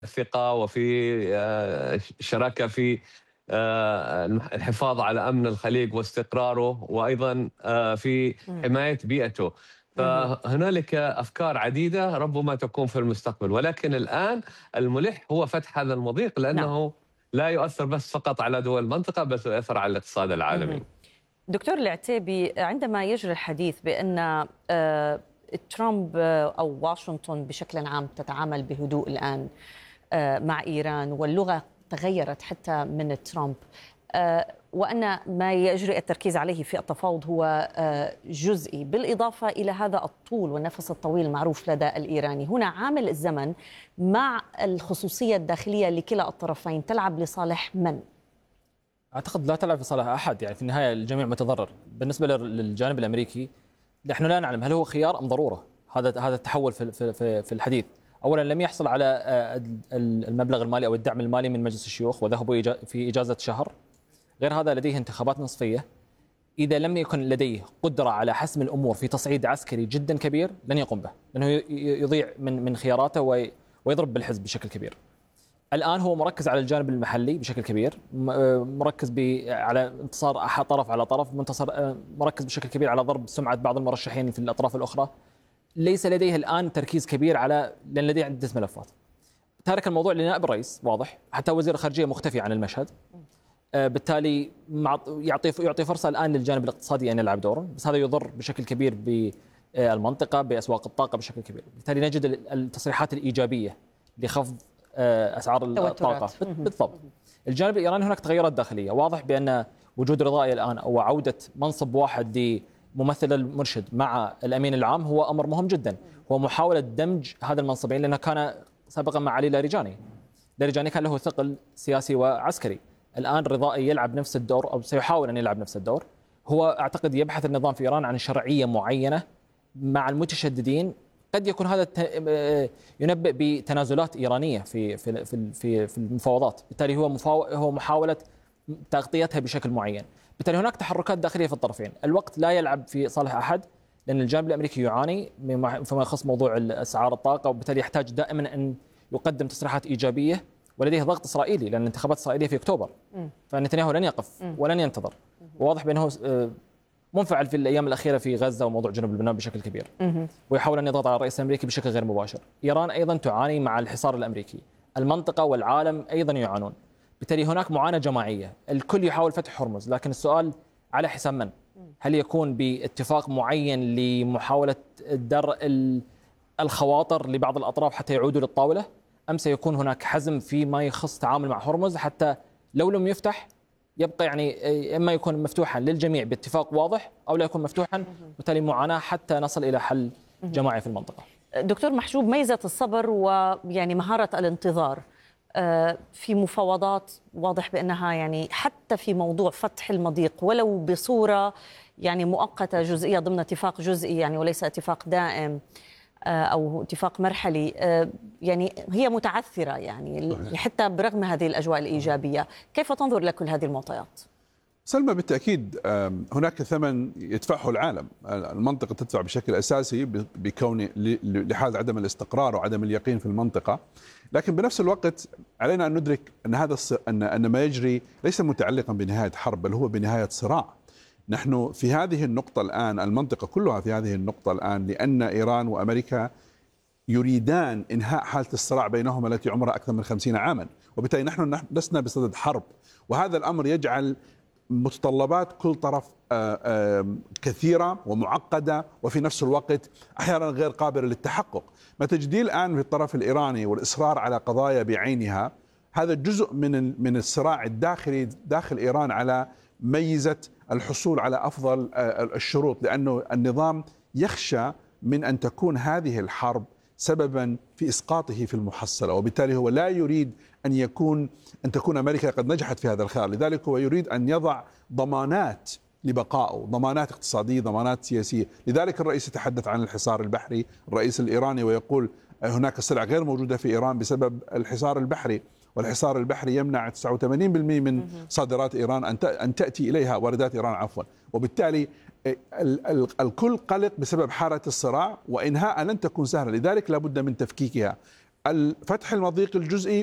الثقة وفي شراكة في الحفاظ على أمن الخليج واستقراره، وأيضا في إمم. حماية بيئته. اهم. فهنالك أفكار عديدة ربما تكون في المستقبل، ولكن الآن الملح هو فتح هذا المضيق، نعم. لأنه لا يؤثر بس فقط على دول المنطقة، بل يؤثر على الاقتصاد العالمي. اهم. دكتور العتيبي، عندما يجري الحديث بأن ترامب أو واشنطن بشكل عام تتعامل بهدوء الآن مع إيران، واللغة تغيرت حتى من ترامب، وأن ما يجري التركيز عليه في التفاوض هو جزئي، بالإضافة إلى هذا الطول والنفس الطويل المعروف لدى الإيراني، هنا عامل الزمن مع الخصوصية الداخلية لكلا الطرفين تلعب لصالح من؟ أعتقد لا تلعب في صالح أحد، يعني في النهاية الجميع متضرر. بالنسبة للجانب الأمريكي نحن لا نعلم هل هو خيار أم ضرورة هذا التحول في الحديث. أولا لم يحصل على المبلغ المالي أو الدعم المالي من مجلس الشيوخ وذهبوا في إجازة شهر. غير هذا لديه انتخابات نصفية. إذا لم يكن لديه قدرة على حسم الأمور في تصعيد عسكري جدا كبير لن يقوم به، لأنه يضيع من خياراته ويضرب بالحزب بشكل كبير. الآن هو مركز على الجانب المحلي بشكل كبير، مركز على انتصار طرف على طرف، مركز بشكل كبير على ضرب سمعة بعض المرشحين في الأطراف الأخرى. ليس لديه الآن تركيز كبير لأن لديه عدة ملفات. تارك الموضوع لنائب الرئيس واضح، حتى وزير الخارجية مختفي عن المشهد. بالتالي يعطي فرصة الآن للجانب الاقتصادي أن يلعب دورا، بس هذا يضر بشكل كبير بالمنطقة، بأسواق الطاقة بشكل كبير. بالتالي نجد التصريحات الإيجابية لخفض أسعار الطاقة بالضبط. الجانب الإيراني هناك تغيرات داخلية، واضح بأن وجود رضائي الآن أو عودة منصب واحد لممثل المرشد مع الأمين العام هو أمر مهم جدا. هو محاولة دمج هذا المنصبين، لأنه كان سابقا مع علي لاريجاني كان له ثقل سياسي وعسكري. الآن رضائي يلعب نفس الدور أو سيحاول أن يلعب نفس الدور. هو أعتقد يبحث النظام في إيران عن شرعية معينة مع المتشددين. قد يكون هذا ينبئ بتنازلات إيرانية في المفاوضات، بالتالي هو محاولة تغطيتها بشكل معين. بالتالي هناك تحركات داخلية في الطرفين. الوقت لا يلعب في صالح أحد، لأن الجانب الأمريكي يعاني فيما يخص موضوع أسعار الطاقة، وبالتالي يحتاج دائما أن يقدم تصريحات إيجابية، ولديه ضغط إسرائيلي لأن الانتخابات الإسرائيلية في أكتوبر. فنتنياهو لن يقف ولن ينتظر، وواضح بأنه منفعل في الأيام الأخيرة في غزة وموضوع جنوب لبنان بشكل كبير، ويحاول أن يضغط على الرئيس الأمريكي بشكل غير مباشر. إيران أيضا تعاني مع الحصار الأمريكي، المنطقة والعالم أيضا يعانون. بالتالي هناك معاناة جماعية، الكل يحاول فتح هرمز، لكن السؤال على حساب من؟ هل يكون باتفاق معين لمحاولة درء الخواطر لبعض الأطراف حتى يعودوا للطاولة، أم سيكون هناك حزم فيما يخص تعامل مع هرمز حتى لو لم يفتح يبقى يعني إما يكون مفتوحا للجميع باتفاق واضح أو لا يكون مفتوحا، وبالتالي معاناة حتى نصل إلى حل جماعي في المنطقة. دكتور محجوب، ميزة الصبر ويعني مهارة الانتظار في مفاوضات واضح بأنها يعني حتى في موضوع فتح المضيق ولو بصورة يعني مؤقتة جزئية ضمن اتفاق جزئي يعني وليس اتفاق دائم أو اتفاق مرحلي، يعني هي متعثرة يعني حتى برغم هذه الأجواء الإيجابية. كيف تنظر لكل هذه المعطيات؟ سلمى، بالتأكيد هناك ثمن يدفعه العالم، المنطقة تدفع بشكل أساسي بكون لحال عدم الاستقرار وعدم اليقين في المنطقة. لكن بنفس الوقت علينا أن ندرك أن أن ما يجري ليس متعلقا بنهاية حرب، بل هو بنهاية صراع. نحن في هذه النقطة الآن، المنطقة كلها في هذه النقطة الآن، لأن إيران وأمريكا يريدان إنهاء حالة الصراع بينهما التي عمرها أكثر من 50 عاما، وبالتالي نحن لسنا بصدد حرب. وهذا الأمر يجعل متطلبات كل طرف كثيرة ومعقدة، وفي نفس الوقت أحيانا غير قابلة للتحقق. ما تجديه الآن في الطرف الإيراني والإصرار على قضايا بعينها، هذا جزء من الصراع الداخلي داخل إيران على ميزة الحصول على أفضل الشروط، لأنه النظام يخشى من أن تكون هذه الحرب سببا في إسقاطه في المحصلة، وبالتالي هو لا يريد أن تكون أمريكا قد نجحت في هذا الخيار. لذلك هو يريد أن يضع ضمانات لبقائه، ضمانات اقتصادية، ضمانات سياسية. لذلك الرئيس يتحدث عن الحصار البحري، الرئيس الإيراني، ويقول هناك سلع غير موجودة في إيران بسبب الحصار البحري، والحصار البحري يمنع 89% من صادرات إيران أن تأتي إليها، واردات إيران عفوا. وبالتالي الكل قلق بسبب حالة الصراع، وإنهاء لن تكون سهلة، لذلك لا بد من تفكيكها. فتح المضيق الجزئي